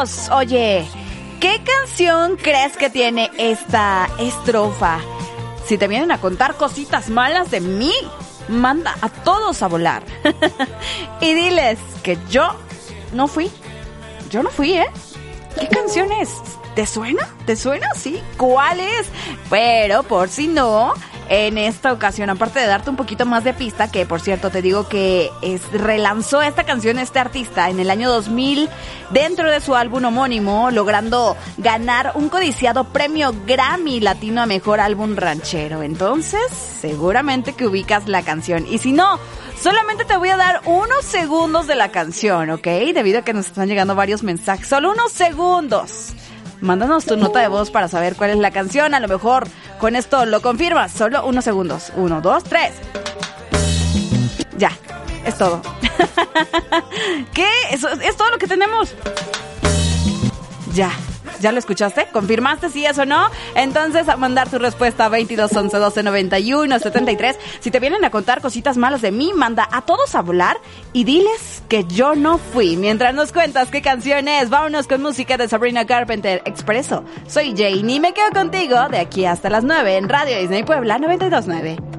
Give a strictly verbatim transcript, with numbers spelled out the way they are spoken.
Vámonos. Oye, ¿qué canción crees que tiene esta estrofa? Si te vienen a contar cositas malas de mí, manda a todos a volar. Y diles que yo no fui. Yo no fui, ¿eh? ¿Qué canción es? ¿Te suena? ¿Te suena? Sí. ¿Cuál es? Pero por si no, en esta ocasión, aparte de darte un poquito más de pista, que por cierto te digo que es, relanzó esta canción este artista en el año dos mil dentro de su álbum homónimo, logrando ganar un codiciado premio Grammy Latino a Mejor Álbum Ranchero. Entonces, seguramente que ubicas la canción. Y si no, solamente te voy a dar unos segundos de la canción, ¿ok? Debido a que nos están llegando varios mensajes. Solo unos segundos. Mándanos tu nota de voz para saber cuál es la canción. A lo mejor con esto lo confirmas. Solo unos segundos. Uno, dos, tres. Ya, es todo. ¿Qué? ¿Eso es todo lo que tenemos? Ya. ¿Ya lo escuchaste? ¿Confirmaste si es o no? Entonces, a mandar tu respuesta a veintidós once doce noventa y uno setenta y tres. Si te vienen a contar cositas malas de mí, manda a todos a volar y diles que yo no fui. Mientras nos cuentas qué canción es, vámonos con música de Sabrina Carpenter, Expreso. Soy Jane y me quedo contigo de aquí hasta las nueve en Radio Disney Puebla noventa y dos punto nueve.